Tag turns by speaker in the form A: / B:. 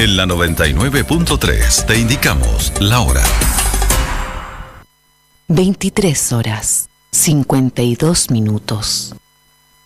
A: En la 99.3 te indicamos la hora.
B: 23 horas, 52 minutos.